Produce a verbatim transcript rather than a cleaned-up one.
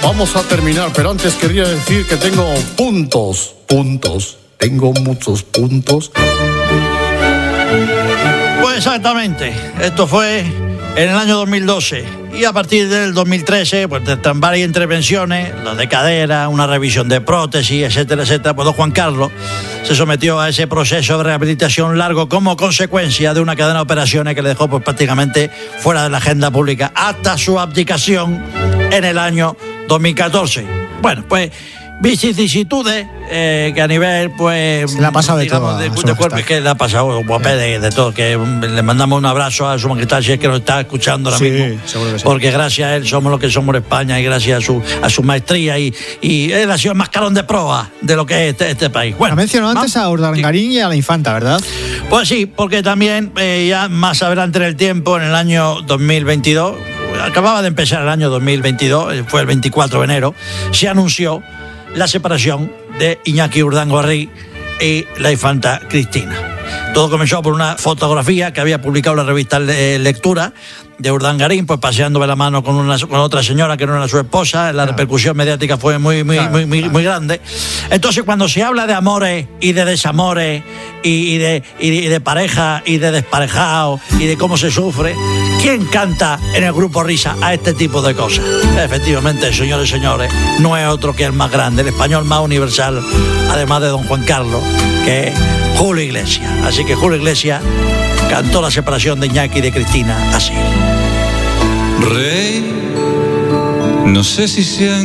vamos a terminar, pero antes quería decir que tengo puntos, puntos, tengo muchos puntos. Pues exactamente, esto fue en el año dos mil doce y a partir del dos mil trece, pues tras varias intervenciones, la de cadera, una revisión de prótesis, etcétera, etcétera, pues don Juan Carlos se sometió a ese proceso de rehabilitación largo como consecuencia de una cadena de operaciones que le dejó pues prácticamente fuera de la agenda pública hasta su abdicación en el año dos mil catorce. Bueno, pues vicisitudes eh, que a nivel, pues, se le ha pasado digamos, de todo de, de cuerpo, es que le ha pasado guapé de, de todo, que le mandamos un abrazo a su majestad si es que nos está escuchando ahora sí, mismo, seguro que sí. Porque gracias a él somos lo que somos en España y gracias a su, a su maestría y, y él ha sido el mascarón de proa de lo que es este, este país. Bueno, ha mencionado antes a Urdangarín y a la infanta, ¿verdad? Pues sí, porque también eh, ya más adelante en el tiempo, en el año dos mil veintidós, acababa de empezar el año dos mil veintidós, fue el veinticuatro de enero, se anunció la separación de Iñaki Urdangarín y la infanta Cristina. Todo comenzó por una fotografía que había publicado la revista Lectura de Urdangarín, pues paseando de la mano con, una, con otra señora que no era su esposa. La claro. repercusión mediática fue muy, muy, claro, muy, muy, claro. muy grande. Entonces, cuando se habla de amores y de desamores y, y, de, y, de, y de pareja y de desparejado y de cómo se sufre, ¿quién canta en el grupo Risa a este tipo de cosas? Efectivamente, señores y señores, no es otro que el más grande, el español más universal, además de don Juan Carlos, que es Julio Iglesias. Así que Julio Iglesias cantó la separación de Iñaki y de Cristina así. Rey, no sé si sean